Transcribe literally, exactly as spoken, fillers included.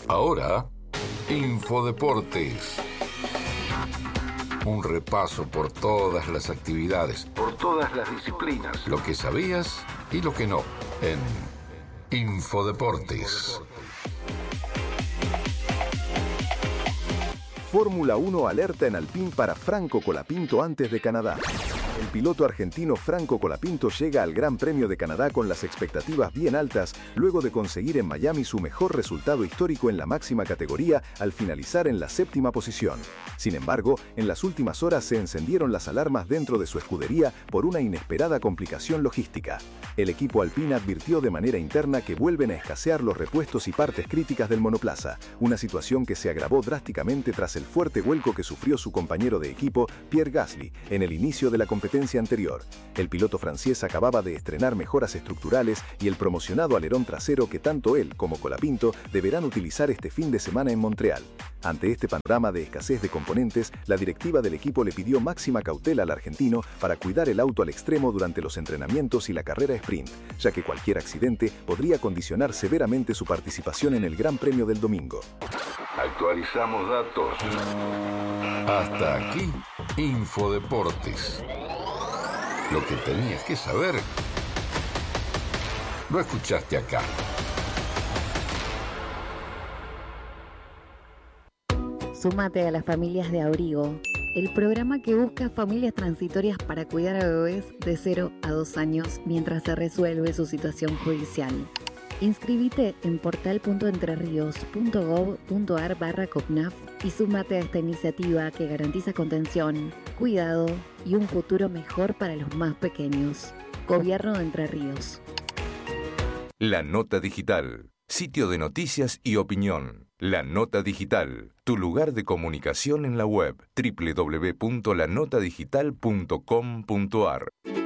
Ahora, Infodeportes. Un repaso por todas las actividades, por todas las disciplinas, lo que sabías y lo que no, en Infodeportes. Fórmula uno alerta en Alpine para Franco Colapinto antes de Canadá. El piloto argentino Franco Colapinto llega al Gran Premio de Canadá con las expectativas bien altas, luego de conseguir en Miami su mejor resultado histórico en la máxima categoría al finalizar en la séptima posición. Sin embargo, en las últimas horas se encendieron las alarmas dentro de su escudería por una inesperada complicación logística. El equipo Alpine advirtió de manera interna que vuelven a escasear los repuestos y partes críticas del monoplaza, una situación que se agravó drásticamente tras el fuerte vuelco que sufrió su compañero de equipo, Pierre Gasly, en el inicio de la competencia anterior. El piloto francés acababa de estrenar mejoras estructurales y el promocionado alerón trasero que tanto él como Colapinto deberán utilizar este fin de semana en Montreal. Ante este panorama de escasez de componentes, la directiva del equipo le pidió máxima cautela al argentino para cuidar el auto al extremo durante los entrenamientos y la carrera sprint, ya que cualquier accidente podría condicionar severamente su participación en el Gran Premio del domingo. Actualizamos datos. Hasta aquí, Infodeportes. Lo que tenías que saber, lo escuchaste acá. Súmate a las familias de Abrigo, el programa que busca familias transitorias para cuidar a bebés de cero a dos años mientras se resuelve su situación judicial. Inscribite en portal punto entrerríos punto gov punto ar barra COPNAF y súmate a esta iniciativa que garantiza contención, cuidado y un futuro mejor para los más pequeños. Gobierno de Entre Ríos. La Nota Digital, sitio de noticias y opinión. La Nota Digital, tu lugar de comunicación en la web, doble u doble u doble u punto la nota digital punto com punto ar.